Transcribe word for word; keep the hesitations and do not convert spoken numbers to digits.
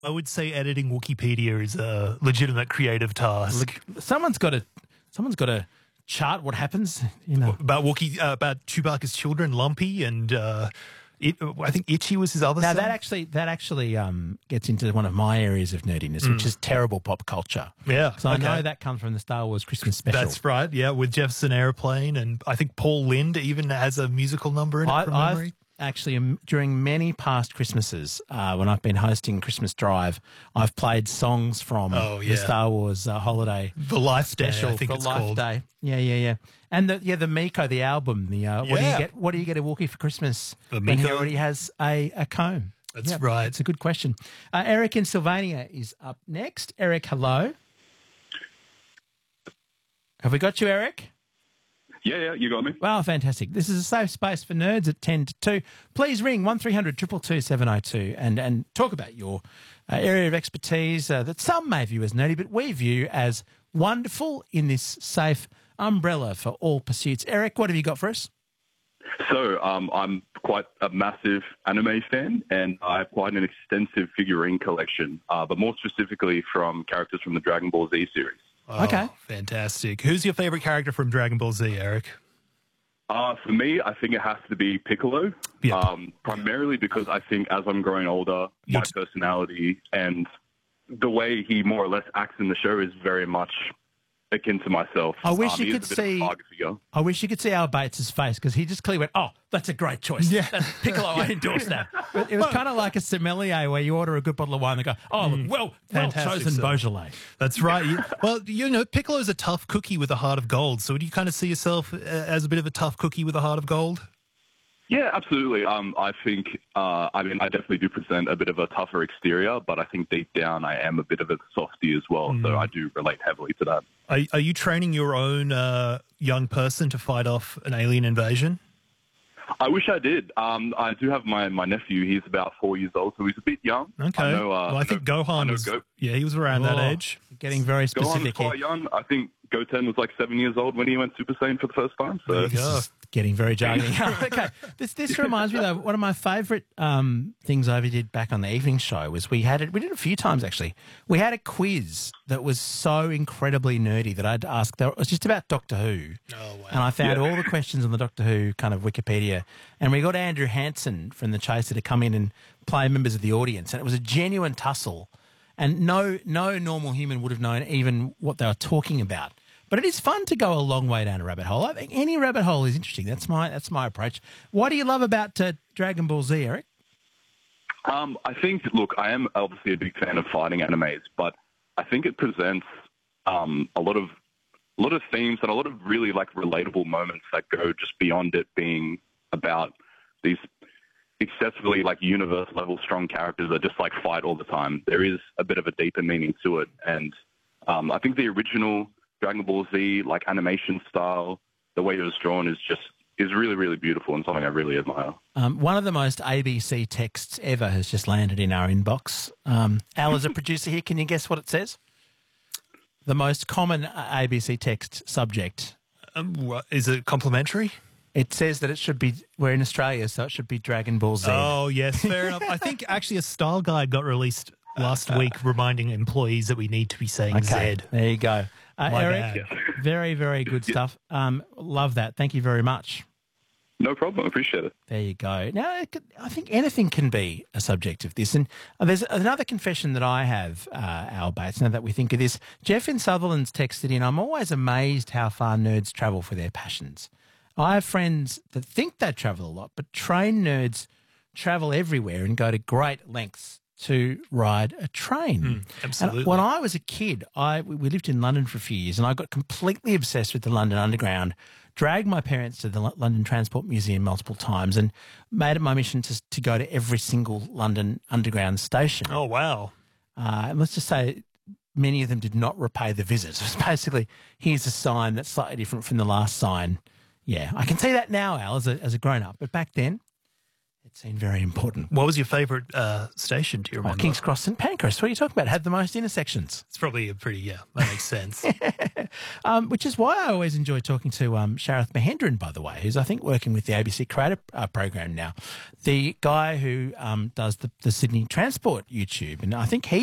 I would say editing Wikipedia is a legitimate creative task. Someone's got to, someone's got to chart what happens. You know, about Wookie, uh, about Chewbacca's children, Lumpy, and uh, it, I think Itchy was his other now son. that actually that actually um, gets into one of my areas of nerdiness, Mm. which is terrible pop culture. Yeah, So okay. I know that comes from the Star Wars Christmas special. That's right, yeah, with Jefferson Airplane, and I think Paul Lind even has a musical number in it I, from I've memory. actually, um, during many past Christmases, uh, when I've been hosting Christmas Drive, I've played songs from Oh, the yeah. Star Wars uh, holiday The Life Day, special I think for it's Life called. Day. Yeah, yeah, yeah. And the yeah, the Miko, the album. The uh, what do you Yeah. get? What do you get a Wookiee for Christmas? The when he Miko. already has a, a comb. That's Yep, right. It's a good question. Uh, Eric in Sylvania is up next. Eric, hello. Have we got you, Eric? Yeah, yeah, you got me. Well, fantastic. This is a safe space for nerds at ten to two. Please ring one three hundred two two two seven oh two and, and talk about your uh, area of expertise uh, that some may view as nerdy, but we view as wonderful in this safe umbrella for all pursuits. Eric, what have you got for us? So um, I'm quite a massive anime fan, and I have quite an extensive figurine collection, uh, but more specifically from characters from the Dragon Ball Z series. Oh, Okay. Fantastic. Who's your favorite character from Dragon Ball Z, Eric? Uh, for me, I think it has to be Piccolo, Yep. um, primarily because I think as I'm growing older, my You're t- personality and the way he more or less acts in the show is very much akin to myself. I wish um, you he is could a bit of a see- father figure. I wish you could see Al Bates' face because he just clearly went, oh, that's a great choice. Yeah. That's Piccolo, I endorse that. But it was kind of like a sommelier where you order a good bottle of wine and go, oh, look, well, well Fantastic chosen stuff. Beaujolais. That's right. You- well, you know, Piccolo's a tough cookie with a heart of gold. So do you kind of see yourself uh, as a bit of a tough cookie with a heart of gold? Yeah, absolutely. Um, I think, uh, I mean, I definitely do present a bit of a tougher exterior, but I think deep down I am a bit of a softie as well. So I do relate heavily to that. Are, are you training your own uh, young person to fight off an alien invasion? I wish I did. Um, I do have my, my nephew. He's about four years old, so he's a bit young. Okay. I know, uh, well, I think know, I Gohan know was, Go- yeah, he was around that Oh, age. Getting very Gohan was specific here. quite young. I think Goten was like seven years old when he went Super Saiyan for the first time. So There you This go. is getting very jargony. Okay, this this reminds me though. One of my favourite um, things I ever did back on the evening show was we had it. We did it a few times actually. We had a quiz that was so incredibly nerdy that I'd ask. It was just about Doctor Who. Oh, wow. And I found Yeah. all the questions on the Doctor Who kind of Wikipedia, and we got Andrew Hansen from The Chaser to come in and play members of the audience, and it was a genuine tussle. And no, no normal human would have known even what they were talking about. But it is fun to go a long way down a rabbit hole. I think any rabbit hole is interesting. That's my that's my approach. What do you love about uh, Dragon Ball Z, Eric? Um, I think, look, I am obviously a big fan of fighting animes, but I think it presents um, a lot of a lot of themes and a lot of really like relatable moments that go just beyond it being about these excessively like universe level strong characters that just like fight all the time. There is a bit of a deeper meaning to it, and um, I think the original Dragon Ball Z like animation style, the way it was drawn is just is really really beautiful and something I really admire. Um, one of the most A B C texts ever has just landed in our inbox. Um, Al, as a producer here, can you guess what it says? The most common uh, A B C text subject. Um, what, is it complimentary? It says that it should be, we're in Australia, so it should be Dragon Ball Z. Oh, yes, fair enough. I think actually a style guide got released last week reminding employees that we need to be saying Okay, Z. there you go. Uh, My Eric, bad. very, very good stuff. Um, love that. Thank you very much. No problem. Appreciate it. There you go. Now, it could, I think anything can be a subject of this. And uh, there's another confession that I have, uh, Al Bates, now that we think of this. Jeff in Sutherland's texted in, I'm always amazed how far nerds travel for their passions. I have friends that think they travel a lot, but train nerds travel everywhere and go to great lengths to ride a train. absolutely. And when I was a kid, I we we lived in London for a few years, and I got completely obsessed with the London Underground. Dragged my parents to the Lo- London Transport Museum multiple times, and made it my mission to to go to every single London Underground station. Oh, wow. Uh, and let's just say many of them did not repay the visit. It was basically, here's a sign that's slightly different from the last sign. Yeah, I can see that now, Al, as a as a grown up, but back then, It seemed very important. What was your favourite uh, station? Do you Oh, remember? King's Cross and Pancras. What are you talking about? Had the most intersections. It's probably a pretty, yeah, that makes sense. Um, which is why I always enjoy talking to um, Sharath Mahendran, by the way, who's, I think, working with the A B C Creator uh, program now. The guy who um, does the, the Sydney Transport YouTube. And I think he